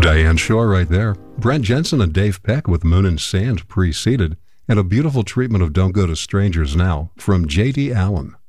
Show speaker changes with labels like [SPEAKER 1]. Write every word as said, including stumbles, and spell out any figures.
[SPEAKER 1] Diane Shore right there. Brent Jensen and Dave Peck with Moon and Sand preceded, and a beautiful treatment of Don't Go to Strangers Now from J D. Allen.